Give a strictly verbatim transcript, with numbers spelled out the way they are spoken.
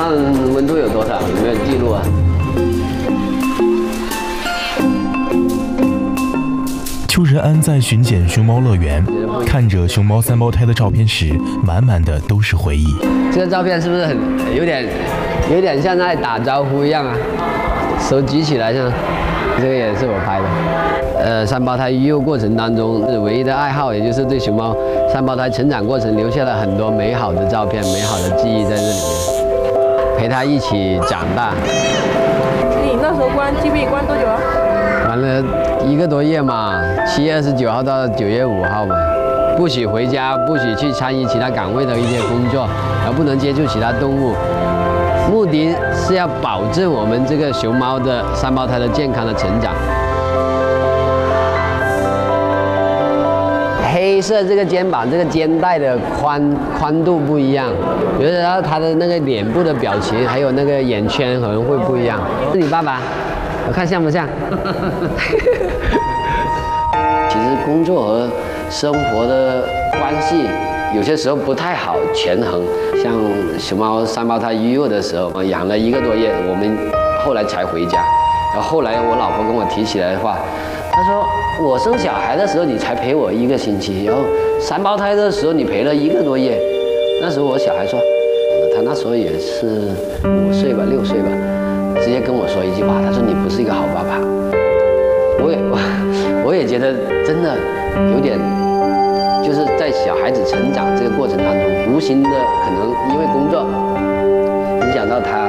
上温度有多少？有没有记录啊？ 邱仁安在巡检熊猫乐园，看着熊猫三胞胎的照片时，满满的都是回忆。 这个照片是不是很有点有点像在打招呼一样啊？手举起来像，这个也是我拍的。呃，三胞胎育幼过程当中，唯一的爱好也就是对熊猫三胞胎成长过程留下了很多美好的照片、美好的记忆在这里面，陪它一起长大。 你那时候关禁闭关多久啊？ 完了一个多月嘛，七月二十九号到九月五号嘛，不许回家，不许去参与其他岗位的一些工作，而不能接触其他动物。目的是要保证我们这个熊猫的三胞胎的健康的成长。黑色这个肩膀这个肩带的宽宽度不一样，比如说它的那个脸部的表情，还有那个眼圈可能会不一样。是你爸爸？我看像不像？其实工作和生活的关系有些时候不太好权衡。像熊猫三胞胎育幼的时候，养了一个多月，我们后来才回家。然后后来我老婆跟我提起来的话，她说我生小孩的时候你才陪我一个星期，然后三胞胎的时候你陪了一个多月。那时候我小孩说，他那时候也是五岁吧，六岁吧。直接跟我说一句话，他说你不是一个好爸爸。我也我我也觉得真的有点，就是在小孩子成长这个过程当中，无形的可能因为工作影响到他